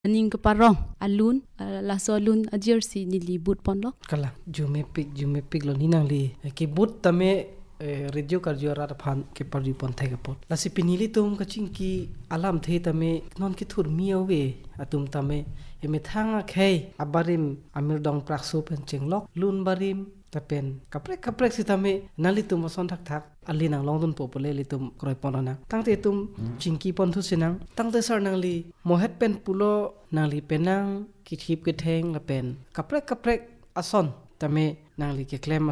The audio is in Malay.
Ning keparong alun laso alun jersey ni libut pon lo. Kala jumepik lo ninang li ke but tame radio karjo rar phan ke parju pon thai kapot lasi pinili tum kaching ki alam the tame non ki thur miawe atum tame eme thanga khei abarim amir dong prakso pen chenglok lun barim tapen kaprek si tame nali tum son thak alinang longdun popole li tum kroi ponana tangte tum chingki pon thu sinang tangte sar nang li mohet pen pulo nang li penang ki thip ke theng la pen kaprek ason tame nang li ke klem